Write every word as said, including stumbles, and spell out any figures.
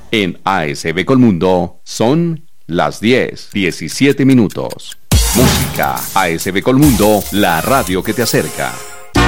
En A S B Colmundo son las diez, diecisiete minutos. Música. A S B Colmundo, la radio que te acerca.